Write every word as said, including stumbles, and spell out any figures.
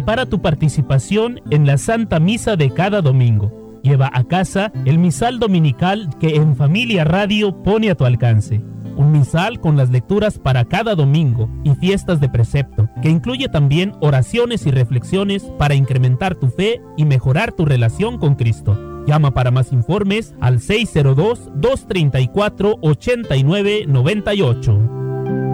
prepara tu participación en la Santa Misa de cada domingo. Lleva a casa el misal dominical que En Familia Radio pone a tu alcance. Un misal con las lecturas para cada domingo y fiestas de precepto, que incluye también oraciones y reflexiones para incrementar tu fe y mejorar tu relación con Cristo. Llama para más informes al seis cero dos, dos tres cuatro, ocho nueve nueve ocho.